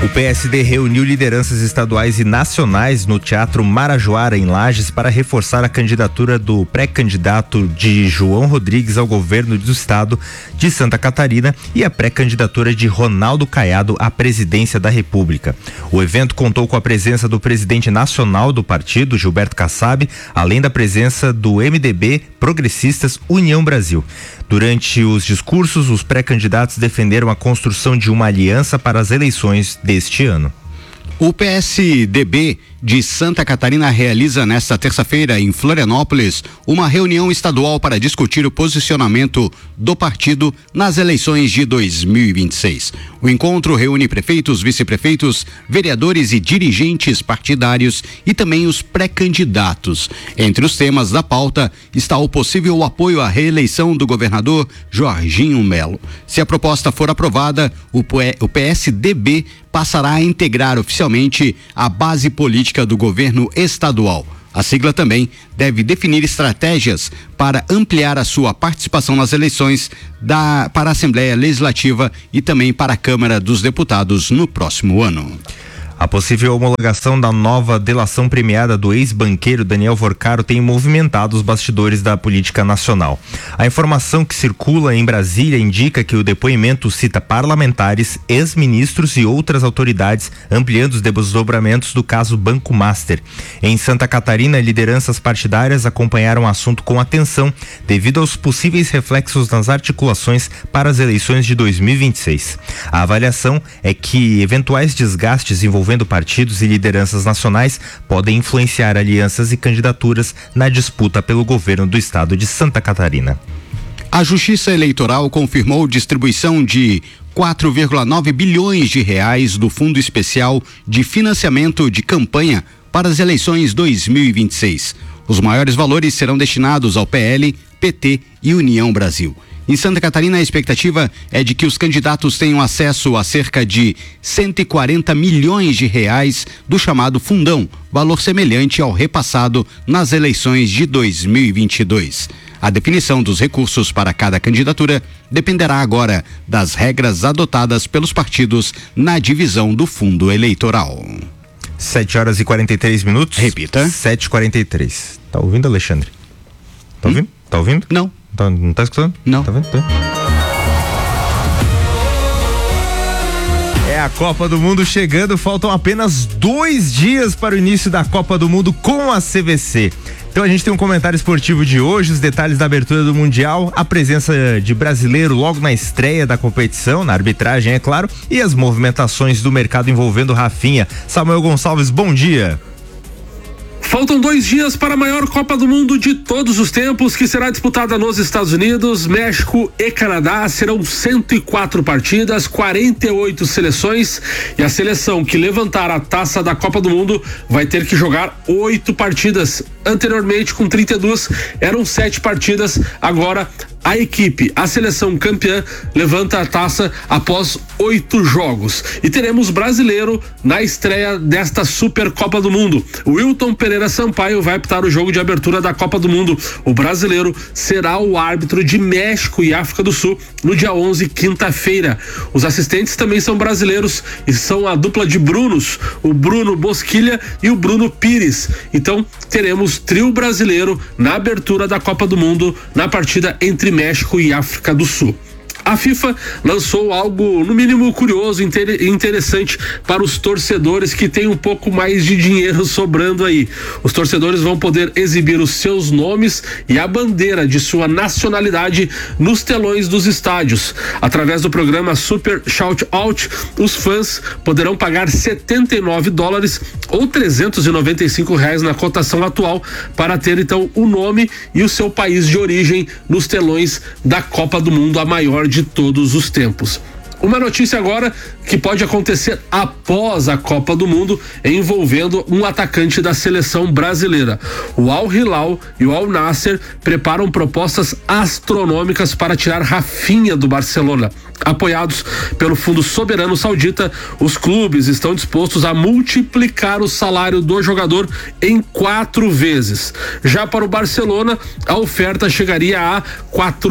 O PSD reuniu lideranças estaduais e nacionais no Teatro Marajoara, em Lages, para reforçar a candidatura do pré-candidato de João Rodrigues ao governo do estado de Santa Catarina e a pré-candidatura de Ronaldo Caiado à presidência da República. O evento contou com a presença do presidente nacional do partido, Gilberto Kassab, além da presença do MDB, Progressistas, União Brasil. Durante os discursos, os pré-candidatos defenderam a construção de uma aliança para as eleições deste ano. O PSDB de Santa Catarina realiza nesta terça-feira em Florianópolis uma reunião estadual para discutir o posicionamento do partido nas eleições de 2026. O encontro reúne prefeitos, vice-prefeitos, vereadores e dirigentes partidários e também os pré-candidatos. Entre os temas da pauta está o possível apoio à reeleição do governador Jorginho Melo. Se a proposta for aprovada, o PSDB passará a integrar oficialmente a base política do governo estadual. A sigla também deve definir estratégias para ampliar a sua participação nas eleições para a Assembleia Legislativa e também para a Câmara dos Deputados no próximo ano. A possível homologação da nova delação premiada do ex-banqueiro Daniel Vorcaro tem movimentado os bastidores da política nacional. A informação que circula em Brasília indica que o depoimento cita parlamentares, ex-ministros e outras autoridades, ampliando os desdobramentos do caso Banco Master. Em Santa Catarina, lideranças partidárias acompanharam o assunto com atenção, devido aos possíveis reflexos nas articulações para as eleições de 2026. A avaliação é que eventuais desgastes envolvendo partidos e lideranças nacionais podem influenciar alianças e candidaturas na disputa pelo governo do estado de Santa Catarina. A Justiça Eleitoral confirmou distribuição de 4,9 bilhões de reais do Fundo Especial de Financiamento de Campanha para as eleições 2026. Os maiores valores serão destinados ao PL, PT e União Brasil. Em Santa Catarina, a expectativa é de que os candidatos tenham acesso a cerca de 140 milhões de reais do chamado Fundão, valor semelhante ao repassado nas eleições de 2022. A definição dos recursos para cada candidatura dependerá agora das regras adotadas pelos partidos na divisão do fundo eleitoral. 7h43. Repita. 7h43. Tá ouvindo, Alexandre? Tá ouvindo? Tá ouvindo? Não. Não tá escutando? Não. Tá vendo? É a Copa do Mundo chegando, faltam apenas 2 dias para o início da Copa do Mundo com a CVC. Então a gente tem um comentário esportivo de hoje, os detalhes da abertura do Mundial, a presença de brasileiro logo na estreia da competição, na arbitragem, é claro, e as movimentações do mercado envolvendo Rafinha. Samuel Gonçalves, bom dia. Faltam 2 dias para a maior Copa do Mundo de todos os tempos, que será disputada nos Estados Unidos, México e Canadá. Serão 104 partidas, 48 seleções, e a seleção que levantar a taça da Copa do Mundo vai ter que jogar 8 partidas. Anteriormente, com 32, eram 7 partidas. Agora a seleção campeã, levanta a taça após 8 jogos. E teremos brasileiro na estreia desta Supercopa do Mundo. O Wilton Pereira Sampaio vai apitar o jogo de abertura da Copa do Mundo. O brasileiro será o árbitro de México e África do Sul no dia 11, quinta-feira. Os assistentes também são brasileiros e são a dupla de Brunos, o Bruno Bosquilha e o Bruno Pires. Então, teremos trio brasileiro na abertura da Copa do Mundo na partida entre México e África do Sul. A FIFA lançou algo, no mínimo, curioso e interessante para os torcedores que têm um pouco mais de dinheiro sobrando aí. Os torcedores vão poder exibir os seus nomes e a bandeira de sua nacionalidade nos telões dos estádios. Através do programa Super Shout Out, os fãs poderão pagar $79 ou R$395 na cotação atual para ter, então, o nome e o seu país de origem nos telões da Copa do Mundo, a maior de todos os tempos. Uma notícia agora que pode acontecer após a Copa do Mundo, envolvendo um atacante da seleção brasileira. O Al Hilal e o Al Nassr preparam propostas astronômicas para tirar Rafinha do Barcelona. Apoiados pelo Fundo Soberano Saudita, os clubes estão dispostos a multiplicar o salário do jogador em 4 vezes. Já para o Barcelona, a oferta chegaria a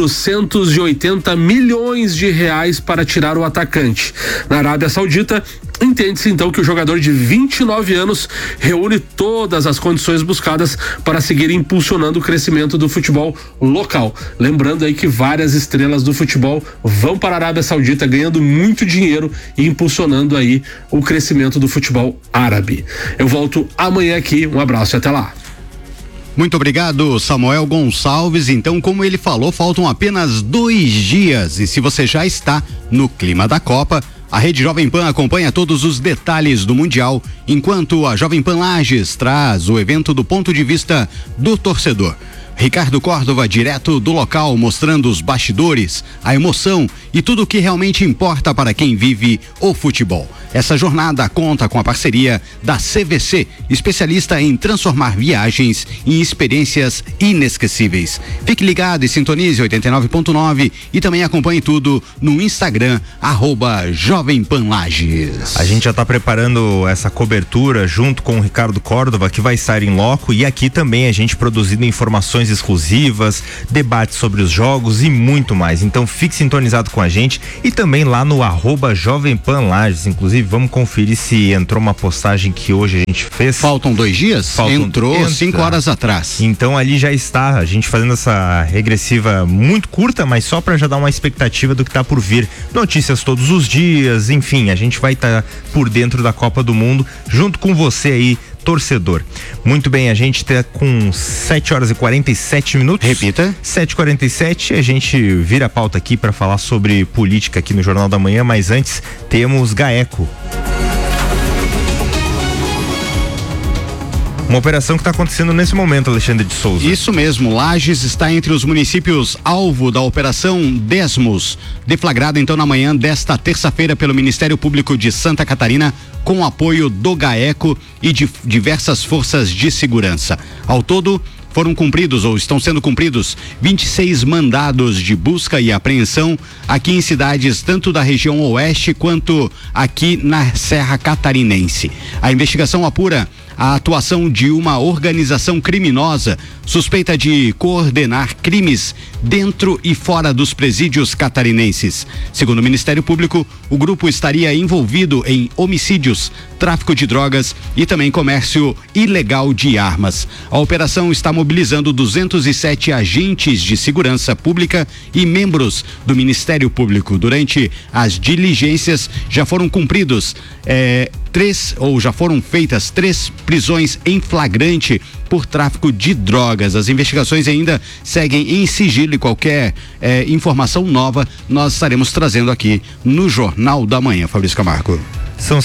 480 milhões de reais para tirar o atacante. Na Arábia Saudita, Entende-se então que o jogador de 29 anos reúne todas as condições buscadas para seguir impulsionando o crescimento do futebol local. Lembrando aí que várias estrelas do futebol vão para a Arábia Saudita ganhando muito dinheiro e impulsionando aí o crescimento do futebol árabe. Eu volto amanhã aqui, um abraço e até lá. Muito obrigado, Samuel Gonçalves. Então, como ele falou, faltam apenas 2 dias e se você já está no clima da Copa, a Rede Jovem Pan acompanha todos os detalhes do Mundial, enquanto a Jovem Pan Lages traz o evento do ponto de vista do torcedor. Ricardo Córdova, direto do local, mostrando os bastidores, a emoção e tudo o que realmente importa para quem vive o futebol. Essa jornada conta com a parceria da CVC, especialista em transformar viagens em experiências inesquecíveis. Fique ligado e sintonize 89.9 e também acompanhe tudo no Instagram, @Jovem Pan Lages. A gente já está preparando essa cobertura junto com o Ricardo Córdova, que vai estar em loco, e aqui também a gente produzindo informações exclusivas, debates sobre os jogos e muito mais. Então fique sintonizado com a gente e também lá no @Jovem Pan Lages. Inclusive, vamos conferir se entrou uma postagem que hoje a gente fez. Faltam 2 dias? Entrou 5 horas atrás. Então ali já está a gente fazendo essa regressiva muito curta, mas só para já dar uma expectativa do que está por vir. Notícias todos os dias, enfim, a gente vai estar por dentro da Copa do Mundo junto com você aí, torcedor. Muito bem, a gente está com 7h47. Repita. 7h47, a gente vira a pauta aqui para falar sobre política aqui no Jornal da Manhã, mas antes temos GAECO. Uma operação que está acontecendo nesse momento, Alexandre de Souza. Isso mesmo, Lages está entre os municípios alvo da Operação Desmos, deflagrada então na manhã desta terça-feira pelo Ministério Público de Santa Catarina, com o apoio do GAECO e de diversas forças de segurança. Ao todo, foram cumpridos ou estão sendo cumpridos 26 mandados de busca e apreensão aqui em cidades tanto da região oeste quanto aqui na Serra Catarinense. A investigação apura a atuação de uma organização criminosa suspeita de coordenar crimes dentro e fora dos presídios catarinenses. Segundo o Ministério Público, o grupo estaria envolvido em homicídios, tráfico de drogas e também comércio ilegal de armas. A operação está mobilizando 207 agentes de segurança pública e membros do Ministério Público. Durante as diligências já foram cumpridos já foram feitas 3 prisões em flagrante por tráfico de drogas. As investigações ainda seguem em sigilo e qualquer informação nova nós estaremos trazendo aqui no Jornal da Manhã. Fabrício Camargo. São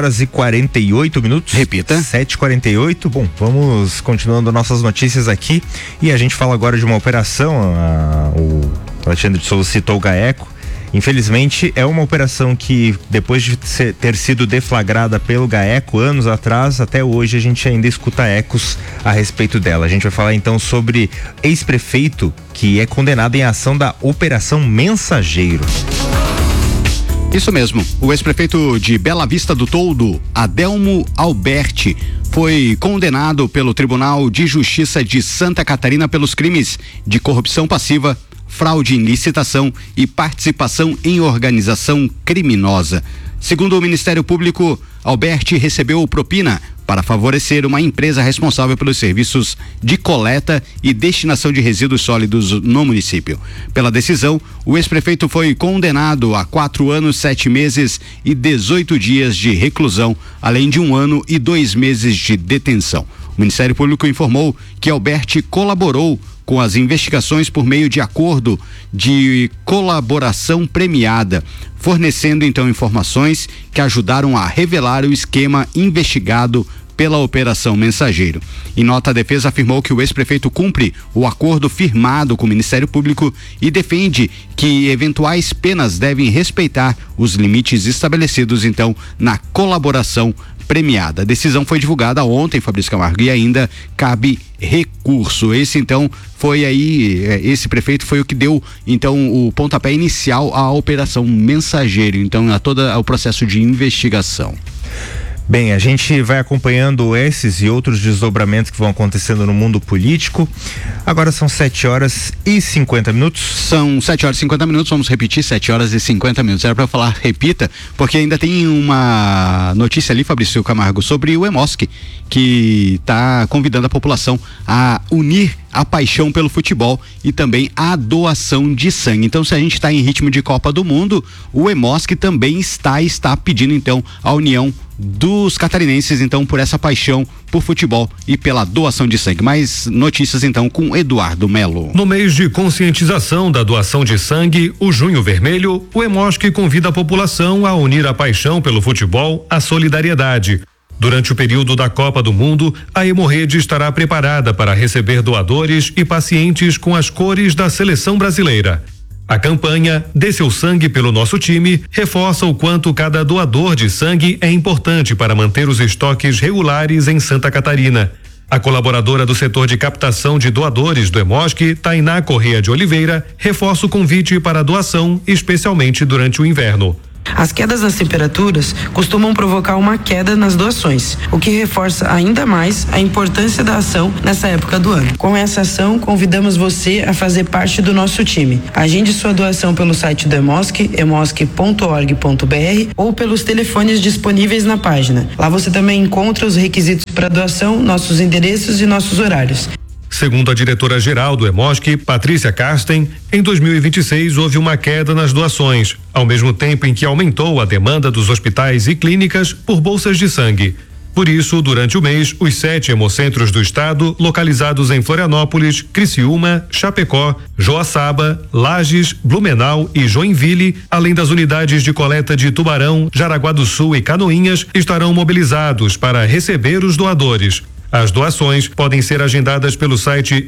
7h48. Repita. 7h48. Bom, vamos continuando nossas notícias aqui e a gente fala agora de uma operação. O Alexandre de Souza citou o GAECO. Infelizmente, é uma operação que, depois de ter sido deflagrada pelo GAECO anos atrás, até hoje a gente ainda escuta ecos a respeito dela. A gente vai falar então sobre ex-prefeito que é condenado em ação da Operação Mensageiro. Isso mesmo, o ex-prefeito de Bela Vista do Toldo, Adelmo Alberti, foi condenado pelo Tribunal de Justiça de Santa Catarina pelos crimes de corrupção passiva, fraude em licitação e participação em organização criminosa. Segundo o Ministério Público, Alberti recebeu propina para favorecer uma empresa responsável pelos serviços de coleta e destinação de resíduos sólidos no município. Pela decisão, o ex-prefeito foi condenado a 4 anos, 7 meses e 18 dias de reclusão, além de 1 ano e 2 meses de detenção. O Ministério Público informou que Alberti colaborou com as investigações por meio de acordo de colaboração premiada, fornecendo então informações que ajudaram a revelar o esquema investigado pela Operação Mensageiro. Em nota, a defesa afirmou que o ex-prefeito cumpre o acordo firmado com o Ministério Público e defende que eventuais penas devem respeitar os limites estabelecidos então na colaboração premiada. A decisão foi divulgada ontem, Fabrício Camargo, e ainda cabe recurso. Esse prefeito foi o que deu então o pontapé inicial à Operação Mensageiro, então a todo o processo de investigação. Bem, a gente vai acompanhando esses e outros desdobramentos que vão acontecendo no mundo político. Agora são 7h50. São 7h50, vamos repetir, 7h50. Era para eu falar, repita, porque ainda tem uma notícia ali, Fabrício Camargo, sobre o EMOSC, que está convidando a população a unir a paixão pelo futebol e também a doação de sangue. Então, se a gente está em ritmo de Copa do Mundo, o EMOSC também está pedindo então a união dos catarinenses então por essa paixão por futebol e pela doação de sangue. Mais notícias então com Eduardo Melo. No mês de conscientização da doação de sangue, o Junho Vermelho, o EMOSC convida a população a unir a paixão pelo futebol à solidariedade. Durante o período da Copa do Mundo, a Hemorrede estará preparada para receber doadores e pacientes com as cores da seleção brasileira. A campanha Dê Seu Sangue pelo Nosso Time reforça o quanto cada doador de sangue é importante para manter os estoques regulares em Santa Catarina. A colaboradora do setor de captação de doadores do EMOSC, Tainá Correia de Oliveira, reforça o convite para a doação, especialmente durante o inverno. As quedas nas temperaturas costumam provocar uma queda nas doações, o que reforça ainda mais a importância da ação nessa época do ano. Com essa ação, convidamos você a fazer parte do nosso time. Agende sua doação pelo site do EMOSC, emosc.org.br, ou pelos telefones disponíveis na página. Lá você também encontra os requisitos para doação, nossos endereços e nossos horários. Segundo a diretora-geral do EMOSC, Patrícia Carsten, em 2026 houve uma queda nas doações, ao mesmo tempo em que aumentou a demanda dos hospitais e clínicas por bolsas de sangue. Por isso, durante o mês, os 7 hemocentros do estado, localizados em Florianópolis, Criciúma, Chapecó, Joaçaba, Lages, Blumenau e Joinville, além das unidades de coleta de Tubarão, Jaraguá do Sul e Canoinhas, estarão mobilizados para receber os doadores. As doações podem ser agendadas pelo site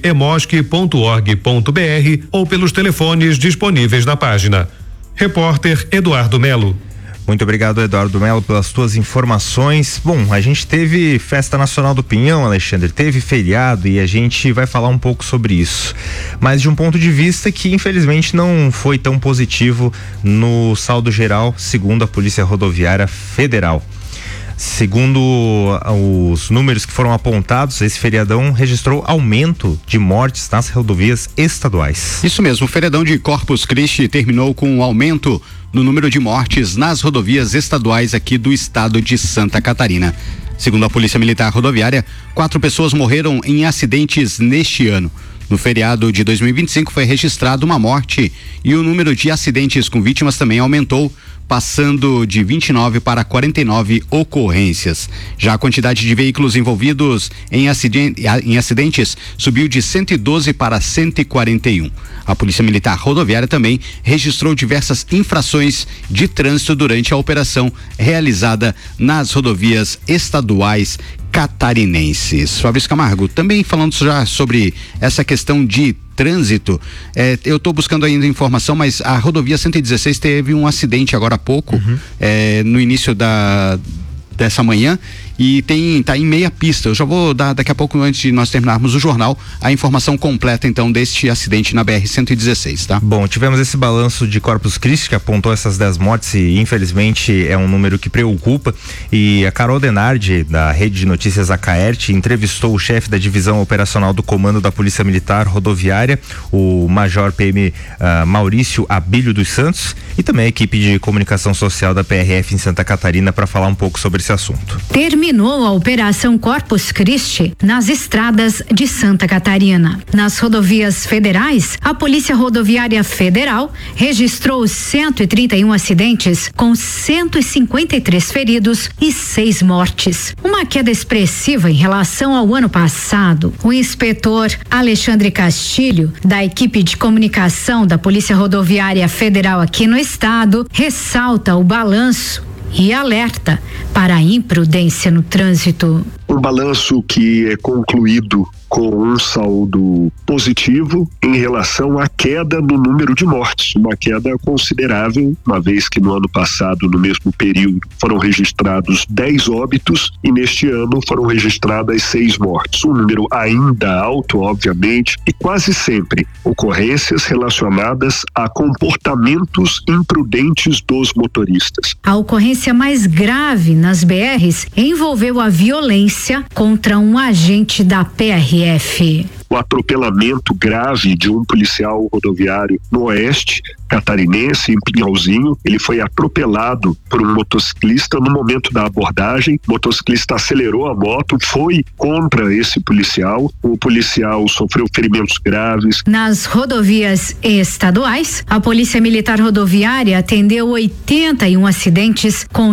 emosc.org.br ou pelos telefones disponíveis na página. Repórter Eduardo Melo. Muito obrigado, Eduardo Melo, pelas tuas informações. Bom, a gente teve Festa Nacional do Pinhão, Alexandre, teve feriado e a gente vai falar um pouco sobre isso. Mas de um ponto de vista que infelizmente não foi tão positivo no saldo geral, segundo a Polícia Rodoviária Federal. Segundo os números que foram apontados, esse feriadão registrou aumento de mortes nas rodovias estaduais. Isso mesmo, o feriadão de Corpus Christi terminou com um aumento no número de mortes nas rodovias estaduais aqui do estado de Santa Catarina. Segundo a Polícia Militar Rodoviária, 4 pessoas morreram em acidentes neste ano. No feriado de 2025 foi registrado uma morte e o número de acidentes com vítimas também aumentou, passando de 29 para 49 ocorrências. Já a quantidade de veículos envolvidos em acidentes subiu de 112 para 141. A Polícia Militar Rodoviária também registrou diversas infrações de trânsito durante a operação realizada nas rodovias estaduais catarinenses. Fabrício Camargo, também falando já sobre essa questão de trânsito, eu estou buscando ainda informação, mas a rodovia 116 teve um acidente agora há pouco, no início dessa manhã, e tá em meia pista. Eu já vou dar daqui a pouco, antes de nós terminarmos o jornal, a informação completa então deste acidente na BR-116, tá? Bom, tivemos esse balanço de Corpus Christi que apontou essas 10 mortes e infelizmente é um número que preocupa, e a Carol Denardi, da Rede de Notícias Acaerte, entrevistou o chefe da divisão operacional do comando da Polícia Militar Rodoviária, o Major PM Maurício Abílio dos Santos, e também a equipe de comunicação social da PRF em Santa Catarina para falar um pouco sobre esse assunto. Terminou a Operação Corpus Christi nas estradas de Santa Catarina. Nas rodovias federais, a Polícia Rodoviária Federal registrou 131 acidentes com 153 feridos e 6 mortes. Uma queda expressiva em relação ao ano passado. O inspetor Alexandre Castilho, da equipe de comunicação da Polícia Rodoviária Federal aqui no estado, ressalta o balanço e alerta para a imprudência no trânsito. Um balanço que é concluído com um saldo positivo em relação à queda no número de mortes, uma queda considerável, uma vez que no ano passado, no mesmo período, foram registrados 10 óbitos e neste ano foram registradas 6 mortes. Um número ainda alto, obviamente, e quase sempre ocorrências relacionadas a comportamentos imprudentes dos motoristas. A ocorrência mais grave nas BRs envolveu a violência contra um agente da PRF. O atropelamento grave de um policial rodoviário no oeste catarinense, em Pinhalzinho. Ele foi atropelado por um motociclista no momento da abordagem. O motociclista acelerou a moto, foi contra esse policial. O policial sofreu ferimentos graves. Nas rodovias estaduais, a Polícia Militar Rodoviária atendeu 81 acidentes com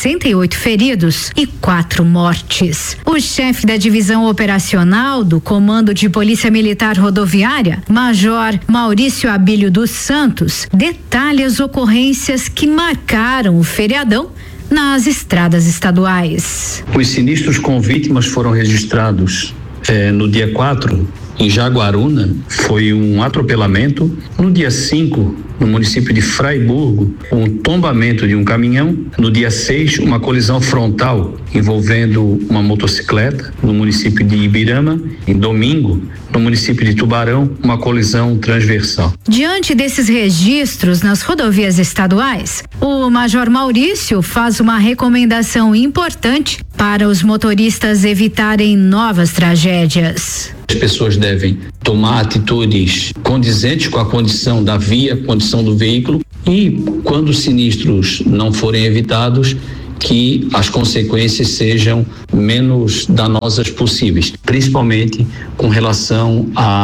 68 feridos e 4 mortes. O chefe da divisão operacional do Comando de Polícia Militar Rodoviária, Major Maurício Abílio dos Santos, detalha as ocorrências que marcaram o feriadão nas estradas estaduais. Os sinistros com vítimas foram registrados no dia 4, em Jaguaruna, foi um atropelamento. No dia 5, no município de Fraiburgo, um tombamento de um caminhão. No dia 6, uma colisão frontal envolvendo uma motocicleta no município de Ibirama. Em domingo, no município de Tubarão, uma colisão transversal. Diante desses registros nas rodovias estaduais, o Major Maurício faz uma recomendação importante para os motoristas evitarem novas tragédias. As pessoas devem tomar atitudes condizentes com a condição da via, condição do veículo, e quando os sinistros não forem evitados, que as consequências sejam menos danosas possíveis, principalmente com relação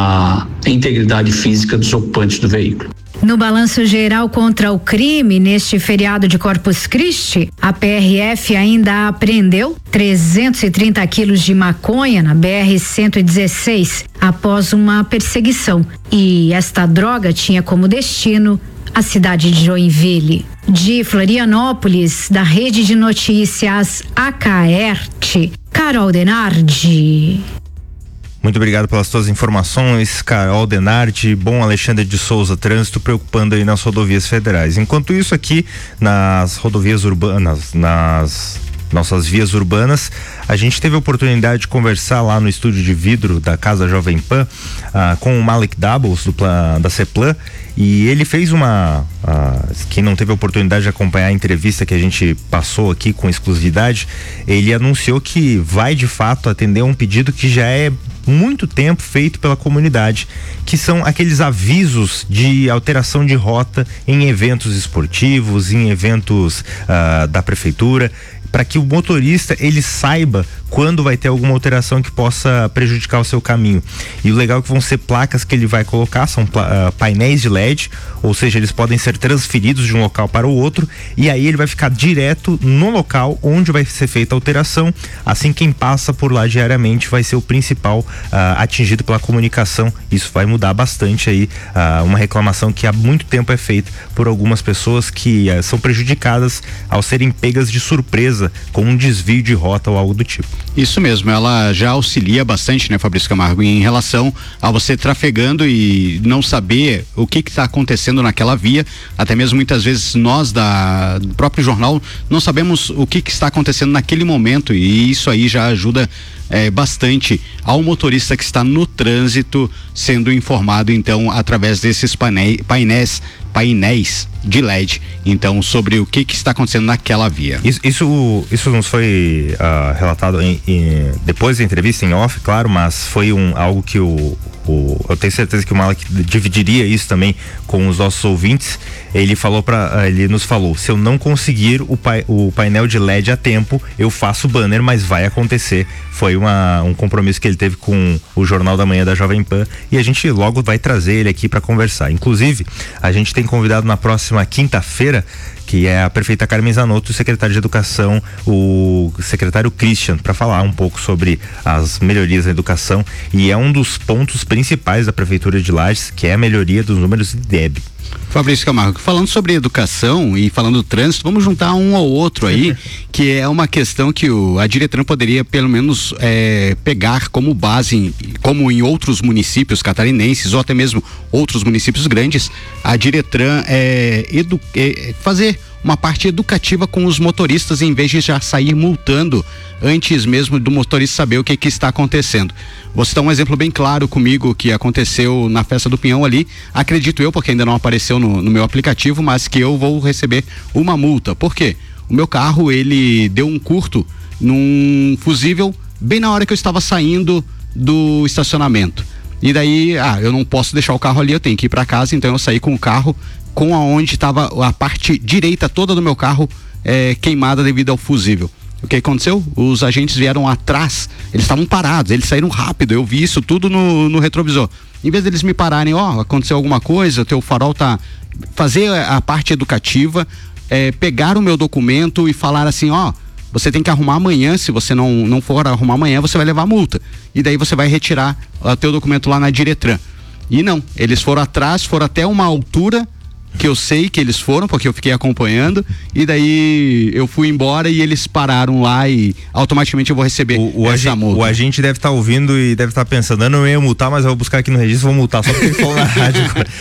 à integridade física dos ocupantes do veículo. No balanço geral contra o crime neste feriado de Corpus Christi, a PRF ainda apreendeu 330 quilos de maconha na BR-116 após uma perseguição, e esta droga tinha como destino a cidade de Joinville. De Florianópolis, da Rede de Notícias Acaerte, Carol Denardi. Muito obrigado pelas suas informações, Carol Denardi. Bom, Alexandre de Souza, trânsito preocupando aí nas rodovias federais. Enquanto isso, aqui nas rodovias urbanas, nas nossas vias urbanas, a gente teve a oportunidade de conversar lá no estúdio de vidro da Casa Jovem Pan com o Malik Doubles da Ceplan, e ele fez quem não teve a oportunidade de acompanhar a entrevista que a gente passou aqui com exclusividade, ele anunciou que vai de fato atender um pedido que já é muito tempo feito pela comunidade, que são aqueles avisos de alteração de rota em eventos esportivos, em eventos da prefeitura, para que o motorista ele saiba quando vai ter alguma alteração que possa prejudicar o seu caminho. E o legal é que vão ser placas que ele vai colocar, são painéis de LED, ou seja, eles podem ser transferidos de um local para o outro, e aí ele vai ficar direto no local onde vai ser feita a alteração. Assim, quem passa por lá diariamente vai ser o principal atingido pela comunicação. Isso vai mudar bastante aí uma reclamação que há muito tempo é feita por algumas pessoas que são prejudicadas ao serem pegas de surpresa com um desvio de rota ou algo do tipo. Isso mesmo, ela já auxilia bastante, né, Fabrício Camargo, em relação a você trafegando e não saber o que está acontecendo naquela via. Até mesmo muitas vezes nós do próprio jornal não sabemos o que está acontecendo naquele momento, e isso aí já ajuda bastante ao motorista que está no trânsito sendo informado, então, através desses painéis de LED, então, sobre o que está acontecendo naquela via. Isso nos foi relatado depois da entrevista em off, claro, mas foi algo que eu tenho certeza que o Malak dividiria isso também com os nossos ouvintes. Ele nos falou: se eu não conseguir o painel de LED a tempo, eu faço banner, mas vai acontecer. Foi um compromisso que ele teve com o Jornal da Manhã da Jovem Pan, e a gente logo vai trazer ele aqui para conversar. Inclusive, a gente tem convidado na próxima quinta-feira, que é a prefeita Carmen Zanotto, e o secretário de Educação, o secretário Christian, para falar um pouco sobre as melhorias na educação, e é um dos pontos principais da prefeitura de Lages, que é a melhoria dos números de IDEB. Fabrício Camargo, falando sobre educação e falando do trânsito, vamos juntar um ao outro aí, que é uma questão que a Diretran poderia pelo menos pegar como base, como em outros municípios catarinenses ou até mesmo outros municípios grandes, a Diretran fazer uma parte educativa com os motoristas em vez de já sair multando antes mesmo do motorista saber o que está acontecendo. Vou citar um exemplo bem claro comigo que aconteceu na Festa do Pinhão ali, acredito eu, porque ainda não apareceu no meu aplicativo, mas que eu vou receber uma multa. Por quê? O meu carro, ele deu um curto num fusível bem na hora que eu estava saindo do estacionamento. E daí, eu não posso deixar o carro ali, eu tenho que ir para casa, então eu saí com o carro com aonde estava a parte direita toda do meu carro queimada devido ao fusível. O que aconteceu? Os agentes vieram atrás, eles estavam parados, eles saíram rápido, eu vi isso tudo no retrovisor. Em vez deles me pararem, aconteceu alguma coisa, o teu farol tá... Fazer a parte educativa, pegar o meu documento e falar assim, você tem que arrumar amanhã, se você não for arrumar amanhã, você vai levar multa. E daí você vai retirar o teu documento lá na Diretran. E não, eles foram atrás, foram até uma altura que eu sei que eles foram, porque eu fiquei acompanhando, e daí eu fui embora e eles pararam lá e automaticamente eu vou receber essa multa. O agente deve estar ouvindo e deve estar pensando, eu não ia multar, mas eu vou buscar aqui no registro, vou multar, só porque ele falou na rádio.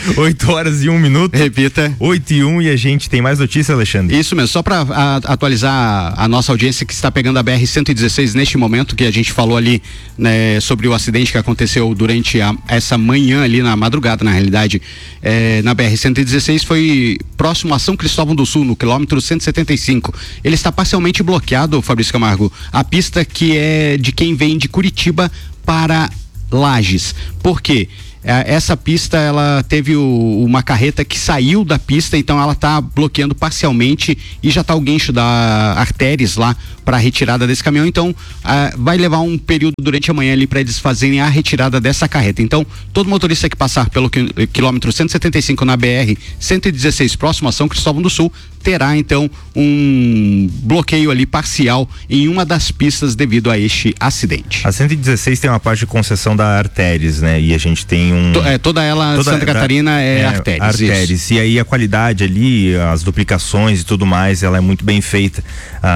8h01. Repita. 8h01 e a gente tem mais notícia, Alexandre? Isso mesmo, só para atualizar a nossa audiência que está pegando a BR-116 neste momento, que a gente falou ali, né, sobre o acidente que aconteceu durante essa manhã ali na madrugada, na realidade, na BR-116, foi próximo a São Cristóvão do Sul, no quilômetro 175. Ele está parcialmente bloqueado, Fabrício Camargo, a pista que é de quem vem de Curitiba para Lages. Por quê? Essa pista, ela teve uma carreta que saiu da pista, então ela está bloqueando parcialmente e já está o guincho da Artéries lá para a retirada desse caminhão, então vai levar um período durante a manhã ali para eles fazerem a retirada dessa carreta. Então, todo motorista que passar pelo quilômetro 175 na BR 116 próximo a São Cristóvão do Sul terá então um bloqueio ali parcial em uma das pistas devido a este acidente. A 116 tem uma parte de concessão da Artéries, né? E a gente tem toda Santa Catarina Artéries. E aí a qualidade ali, as duplicações e tudo mais, ela é muito bem feita,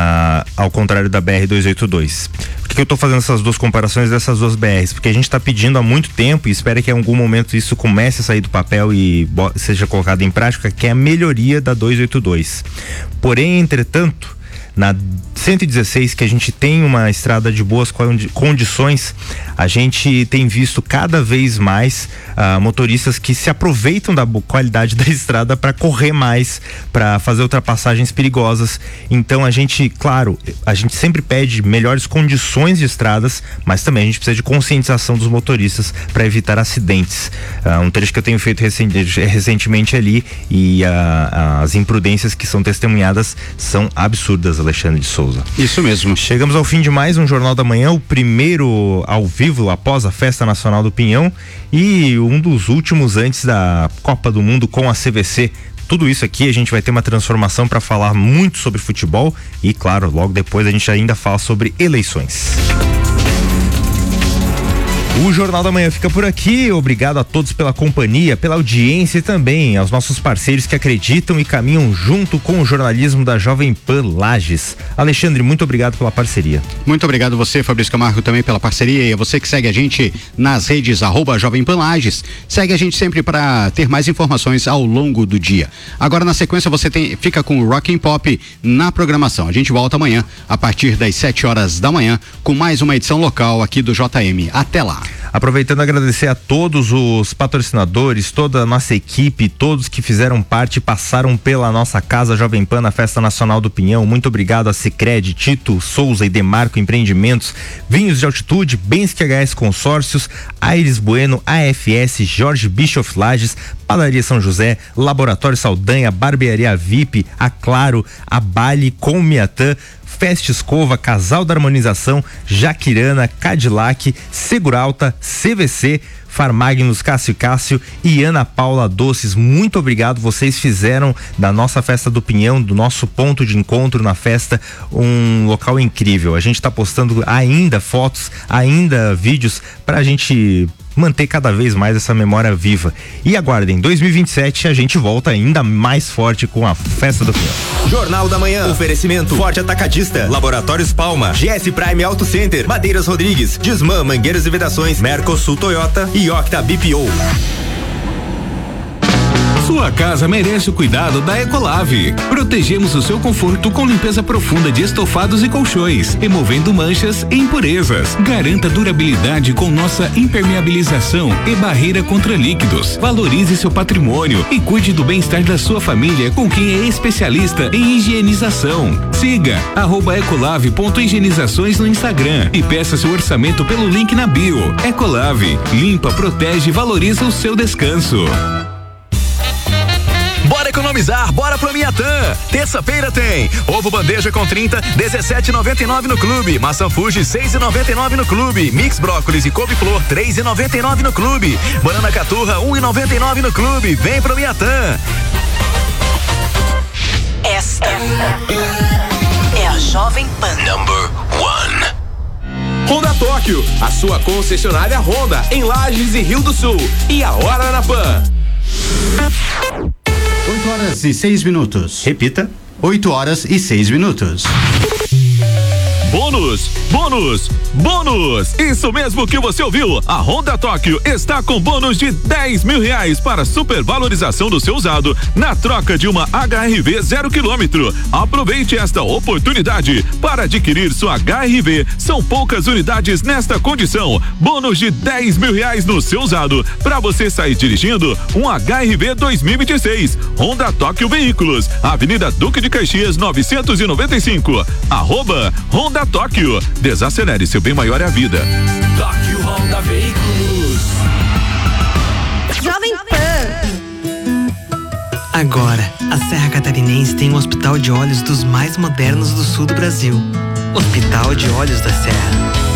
ao contrário da BR-282. Por que eu estou fazendo essas duas comparações dessas duas BRs? Porque a gente está pedindo há muito tempo e espera que em algum momento isso comece a sair do papel e seja colocado em prática, que é a melhoria da 282. Porém, entretanto, na 116, que a gente tem uma estrada de boas condições, a gente tem visto cada vez mais motoristas que se aproveitam da qualidade da estrada para correr mais, para fazer ultrapassagens perigosas. Então a gente sempre pede melhores condições de estradas, mas também a gente precisa de conscientização dos motoristas para evitar acidentes. Um trecho que eu tenho feito recentemente ali e as imprudências que são testemunhadas são absurdas, Alexandre de Souza. Isso mesmo. Chegamos ao fim de mais um Jornal da Manhã, o primeiro ao vivo após a Festa Nacional do Pinhão e um dos últimos antes da Copa do Mundo com a CVC. Tudo isso aqui a gente vai ter uma transformação para falar muito sobre futebol e, claro, logo depois a gente ainda fala sobre eleições. O Jornal da Manhã fica por aqui. Obrigado a todos pela companhia, pela audiência e também aos nossos parceiros que acreditam e caminham junto com o jornalismo da Jovem Pan Lages. Alexandre, muito obrigado pela parceria. Muito obrigado você, Fabrício Camargo, também pela parceria, e a você que segue a gente nas redes @Jovem Pan Lages. Segue a gente sempre para ter mais informações ao longo do dia. Agora, na sequência, você fica com o Rock and Pop na programação. A gente volta amanhã a partir das 7h da manhã com mais uma edição local aqui do JM. Até lá. Aproveitando, agradecer a todos os patrocinadores, toda a nossa equipe, todos que fizeram parte e passaram pela nossa casa Jovem Pan na Festa Nacional do Pinhão. Muito obrigado a Sicredi, Tito Souza e Demarco Empreendimentos, Vinhos de Altitude, Bensky HS Consórcios, Aires Bueno, AFS, Jorge Bischoff Lages, Padaria São José, Laboratório Saldanha, Barbearia VIP, a Claro, a Bali com Miatã, Festa Escova, Casal da Harmonização, Jaquirana, Cadillac, Seguralta, CVC, Farmagnus, Cássio e Ana Paula Doces. Muito obrigado, vocês fizeram da nossa Festa do Pinhão, do nosso ponto de encontro na festa, um local incrível. A gente está postando ainda fotos, ainda vídeos pra gente manter cada vez mais essa memória viva. E aguardem, 2027 a gente volta ainda mais forte com a Festa do Pinhão. Jornal da Manhã, oferecimento Forte Atacadista, Laboratórios Palma, GS Prime Auto Center, Madeiras Rodrigues, Desmã, Mangueiras e Vedações, Mercosul Toyota e Octa BPO. Sua casa merece o cuidado da Ecolave. Protegemos o seu conforto com limpeza profunda de estofados e colchões, removendo manchas e impurezas. Garanta durabilidade com nossa impermeabilização e barreira contra líquidos. Valorize seu patrimônio e cuide do bem-estar da sua família com quem é especialista em higienização. Siga @ecolave.higienizações no Instagram e peça seu orçamento pelo link na bio. Ecolave, limpa, protege e valoriza o seu descanso. Bora economizar, bora pro Miatã. Terça-feira tem ovo bandeja com 30, 17,99 no clube. Maçã Fuji, 6,99 no clube. Mix brócolis e couve-flor, 3,99 no clube. Banana caturra, 1,99 no clube. Vem pro Miatã. Esta é a Jovem Pan. Number 1. Honda Tóquio, a sua concessionária Honda em Lages e Rio do Sul. E a hora na Pan. 8h06. Repita. 8h06. Bônus, bônus, bônus! Isso mesmo que você ouviu! A Honda Tóquio está com bônus de R$10 mil para supervalorização do seu usado na troca de uma HRV 0 km. Aproveite esta oportunidade para adquirir sua HRV. São poucas unidades nesta condição. Bônus de R$10 mil no seu usado para você sair dirigindo um HRV 2026. Honda Tóquio Veículos, Avenida Duque de Caxias 995. Honda Tóquio. Desacelere, seu bem maior é a vida. Tóquio Honda Veículos. Jovem Pan. Agora, a Serra Catarinense tem um hospital de olhos dos mais modernos do sul do Brasil. Hospital de Olhos da Serra.